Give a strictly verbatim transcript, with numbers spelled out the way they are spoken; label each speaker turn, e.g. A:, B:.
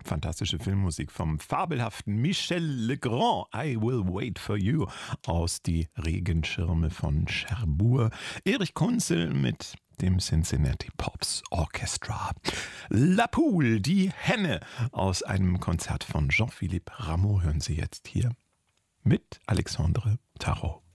A: Fantastische Filmmusik vom fabelhaften Michel Legrand. I Will Wait for You aus Die Regenschirme von Cherbourg. Erich Kunzel mit dem Cincinnati Pops Orchestra. La Poule, die Henne aus einem Konzert von Jean-Philippe Rameau hören Sie jetzt hier mit Alexandre Tarot.